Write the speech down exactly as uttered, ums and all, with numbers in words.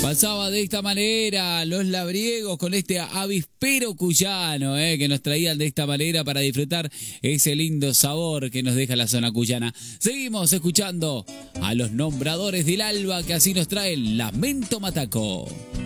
Pasaba de esta manera los labriegos con este avispero cuyano, eh, que nos traían de esta manera para disfrutar ese lindo sabor que nos deja la zona cuyana. Seguimos escuchando a los nombradores del alba, que así nos traen Lamento Mataco.